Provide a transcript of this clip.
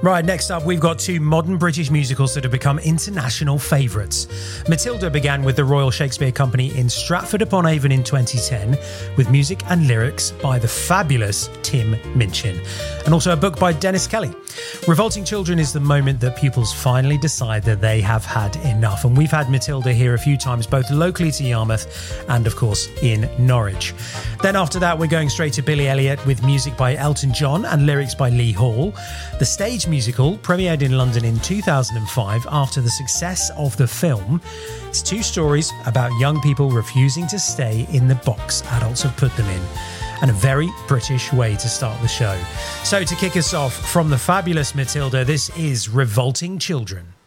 Right, next up, we've got two modern British musicals that have become international favourites. Matilda began with the Royal Shakespeare Company in Stratford-upon-Avon in 2010, with music and lyrics by the fabulous Tim Minchin, and also a book by Dennis Kelly. Revolting Children is the moment that pupils finally decide that they have had enough, and we've had Matilda here a few times, both locally to Yarmouth and, of course, in Norwich. Then after that, we're going straight to Billy Elliot with music by Elton John and lyrics by Lee Hall. The stage musical premiered in London in 2005 after the success of the film. It's two stories about young people refusing to stay in the box adults have put them in, and a very British way to start the show. So to kick us off from the fabulous Matilda, this is Revolting Children.